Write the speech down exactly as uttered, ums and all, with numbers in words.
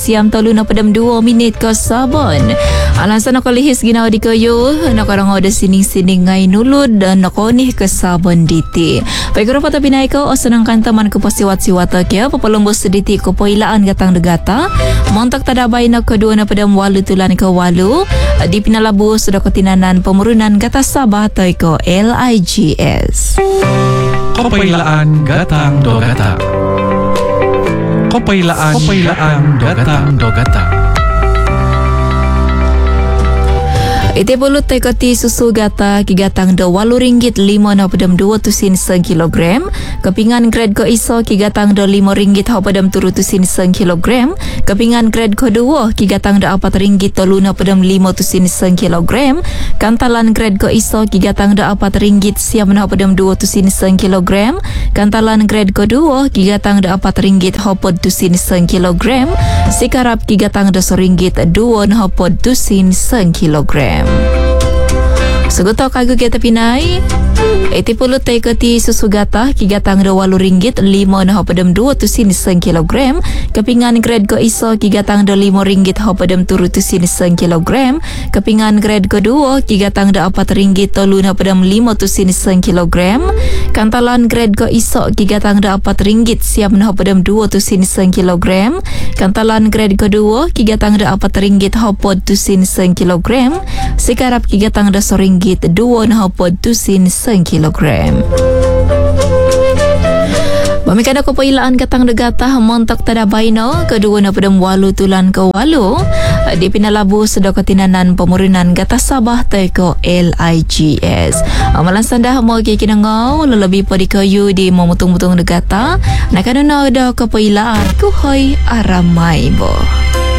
Siam tolu na padam dua minit ke sabon. Alasan nak lihis ginaw di kayo, nak orang ada sining-sining ngai nulud dan nak onih ke sabon diti. Baik rupa tapi naik kau senangkan teman ke pasiwat-siwat kia, papalombo sediti ko poilaan gatang degata. Montak tada bayi nak kedua na padam walu tulan ke walu. Di pinalabu sudah ketinanan pemurunan gata Sabah toy ko L I G S. Kopailaan gatang do gata. Kopailaan, kopailaan gatang do gata. Ite bulut tekoti susu gata ki gatang do walu ringgit lima na padam dua tusin seng kilogram. Kepingan grade ko iso ki gatang do lima ringgit ha padam turu tusin seng kilogram. Kepingan grade ko dua ki gatang do apat ringgit tolu na padam lima tusin seng kilogram. Kantalan grade ko iso ki gatang do apat ringgit siam na padam dua tusin seng kilogram. Kantalan grade ko dua ki gatang do apat ringgit ha pod tusin seng kilogram. Sikarap ki gatang do ringgit dua na pod tusin seng kilogram. Seguto kagu kita pinai Iti puluh tay kati susu gata ki gatang do walu ringgit lima na padam dua tusin seng kilogram. Kepingan grade ko iso ki gatang do lima ringgit ha padam turu tusin seng kilogram. Kepingan grade ko dua ki gatang do apat ringgit tolu na padam lima tusin seng kilogram. Kantalan grade ko iso ki gatang do apat ringgit siam na padam dua tusin seng kilogram. Kantalan grade ko dua ki gatang do apat ringgit ha pod tusin seng kilogram. Sikarap ki gatang do ringgit dua na pod tusin seng kilogram. Pemikan ako pailaan katang degata montak tada baino kedua na padam walu tulan ke walu di pinalabu sedok ketinanan pemurunan gata Sabah teko L I G S. Amalan sandah mo kikinangau lelebi pa di kayu di memutung-mutung degata nak kanuna ada ke pailaan ku hoy aramai bo.